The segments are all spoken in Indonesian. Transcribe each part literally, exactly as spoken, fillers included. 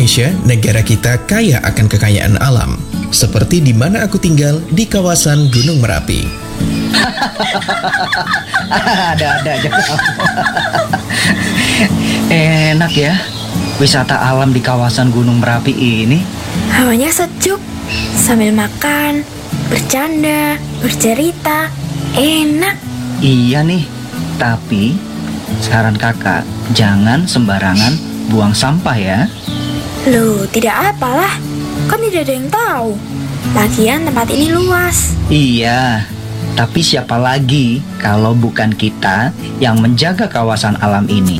Indonesia, negara kita kaya akan kekayaan alam. Seperti di mana aku tinggal, di kawasan Gunung Merapi. Ada-ada aja. Enak ya, wisata alam di kawasan Gunung Merapi ini. Hawanya sejuk, sambil makan, bercanda, bercerita, enak. Iya nih, tapi saran kakak, jangan sembarangan buang sampah ya. Loh, tidak apalah, kan tidak ada yang tahu. Lagian tempat ini luas. Iya, tapi siapa lagi kalau bukan kita yang menjaga kawasan alam ini?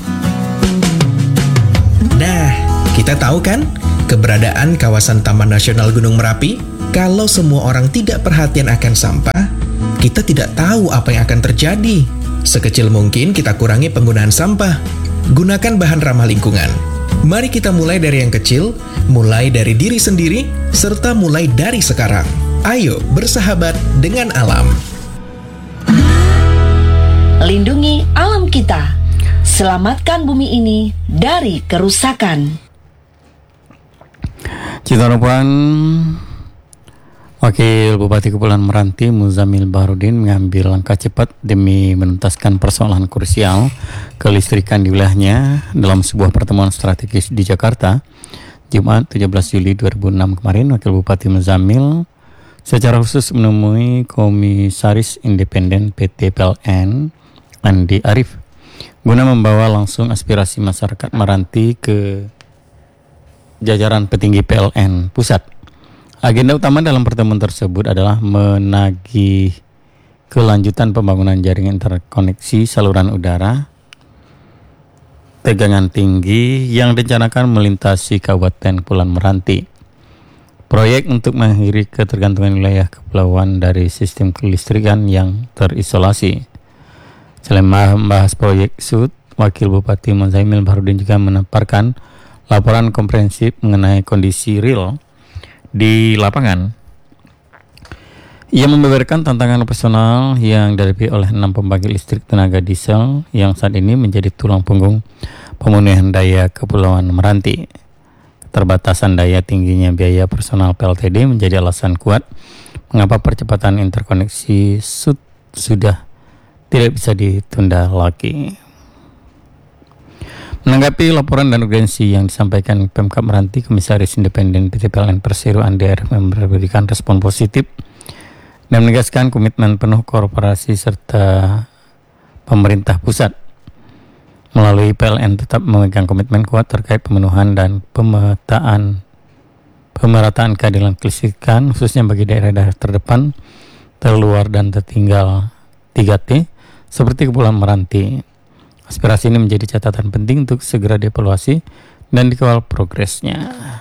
Nah, kita tahu kan keberadaan kawasan Taman Nasional Gunung Merapi? Kalau semua orang tidak perhatian akan sampah, kita tidak tahu apa yang akan terjadi. Sekecil mungkin kita kurangi penggunaan sampah. Gunakan bahan ramah lingkungan. Mari kita mulai dari yang kecil, mulai dari diri sendiri, serta mulai dari sekarang. Ayo bersahabat dengan alam. Lindungi alam kita. Selamatkan bumi ini dari kerusakan. Cita harapan Wakil Bupati Kepulauan Meranti Muzamil Baharudin mengambil langkah cepat demi menuntaskan persoalan krusial kelistrikan di wilayahnya dalam sebuah pertemuan strategis di Jakarta Jumat tujuh belas Juli dua ribu enam kemarin. Wakil Bupati Muzamil secara khusus menemui Komisaris Independen P T P L N Andi Arief guna membawa langsung aspirasi masyarakat Meranti ke jajaran petinggi P L N pusat. Agenda utama dalam pertemuan tersebut adalah menagih kelanjutan pembangunan jaringan interkoneksi saluran udara tegangan tinggi yang direncanakan melintasi Kabupaten Kepulauan Meranti. Proyek untuk mengakhiri ketergantungan wilayah kepulauan dari sistem kelistrikan yang terisolasi. Selain membahas proyek S U D, Wakil Bupati Muzamil Baharudin juga menaparkan laporan komprehensif mengenai kondisi real di lapangan. Ia membeberkan tantangan operasional yang dihadapi oleh enam pembangkit listrik tenaga diesel yang saat ini menjadi tulang punggung pemenuhan daya Kepulauan Meranti. Keterbatasan daya, tingginya biaya personal P L T D menjadi alasan kuat mengapa percepatan interkoneksi S U D sudah tidak bisa ditunda lagi. Menanggapi laporan dan urgensi yang disampaikan Pemkab Meranti, Komisaris Independen P T P L N Persero Andi Arief memberikan respon positif dan menegaskan komitmen penuh korporasi serta pemerintah pusat. Melalui P L N tetap memegang komitmen kuat terkait pemenuhan dan pemetaan pemerataan keadilan kelistrikan khususnya bagi daerah-daerah terdepan, terluar dan tertinggal tiga T seperti Kepulauan Meranti. Aspirasi ini menjadi catatan penting untuk segera dievaluasi dan dikawal progresnya.